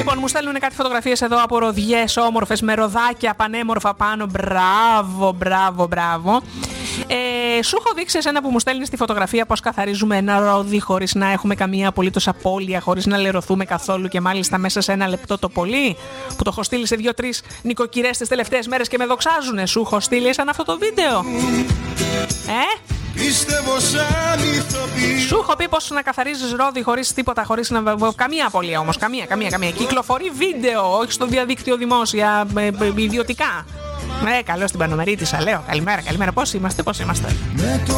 Λοιπόν, μου στέλνουν κάτι φωτογραφίες εδώ από ροδιές όμορφες με ροδάκια πανέμορφα πάνω. Μπράβο, μπράβο, μπράβο. Σου έχω δείξει εσένα που μου στέλνεις τη φωτογραφία πώς καθαρίζουμε ένα ρόδι χωρίς να έχουμε καμία απολύτως απώλεια, χωρίς να λερωθούμε καθόλου και μάλιστα μέσα σε 1 λεπτό το πολύ. Που το έχω στείλει σε 2-3 νοικοκυρές τις τελευταίες μέρες και με δοξάζουνε. Σου έχω στείλει σαν αυτό το βίντεο. Σου έχω πει πώς να καθαρίζεις ρόδι χωρίς τίποτα, χωρίς να. Καμία απώλεια όμως. Καμία. Κυκλοφορεί βίντεο, όχι στο διαδίκτυο δημόσια, ιδιωτικά. Καλώς την Πανομερίτησα, λέω. Καλημέρα. Πώς είμαστε.